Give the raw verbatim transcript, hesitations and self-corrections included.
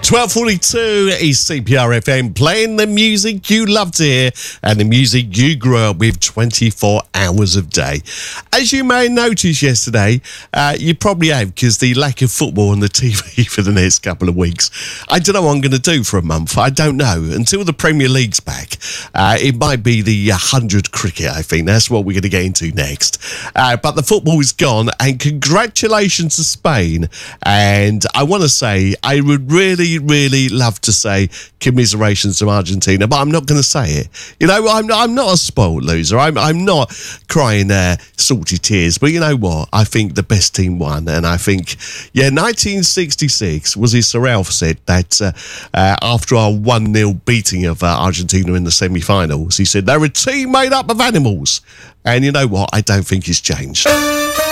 twelve forty-two is C P R F M, playing the music you love to hear and the music you grew up with twenty-four hours a day. As you may notice yesterday, uh, you probably have, because the lack of football on the T V for the next couple of weeks. I don't know what I'm going to do for a month. I don't know. Until the Premier League's back, uh, it might be the one hundred cricket, I think. That's what we're going to get into next. Uh, but the football is gone, and congratulations to Spain. And I want to say, I would really, really love to say commiserations to Argentina, but I'm not going to say it. You know, I'm, I'm not a spoiled loser. I'm, I'm not crying uh, salty tears. But you know what? I think the best team won. And I think, yeah, nineteen sixty-six was it Sir Ralph said that uh, uh, after our one nil beating of uh, Argentina in the semi-finals, he said, they're a team made up of animals. And you know what? I don't think it's changed.